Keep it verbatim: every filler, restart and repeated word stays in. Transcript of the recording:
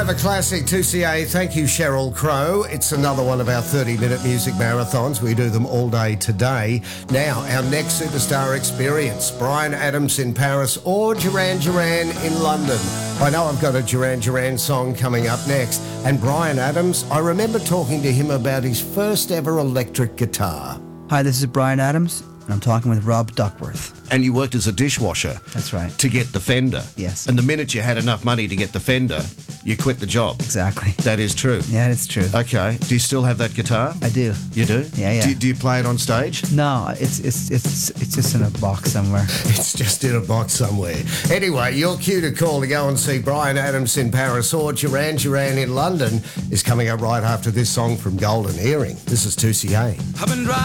Forever Classic two C A. Thank you, Sheryl Crow. It's another one of our thirty-minute music marathons. We do them all day today. Now, our next superstar experience, Bryan Adams in Paris or Duran Duran in London. I know I've got a Duran Duran song coming up next. And Bryan Adams, I remember talking to him about his first ever electric guitar. Hi, this is Bryan Adams, and I'm talking with Rob Duckworth. And you worked as a dishwasher. That's right. To get the Fender. Yes. And the minute you had enough money to get the Fender, you quit the job. Exactly. That is true. Yeah, it's true. Okay. Do you still have that guitar? I do. You do? Yeah, yeah. Do, do you play it on stage? No, it's it's it's it's just in a box somewhere. It's just in a box somewhere. Anyway, your cue to call to go and see Bryan Adams in Paris or Duran Duran in London is coming up right after this song from Golden Earring. This is two C A. I've been driving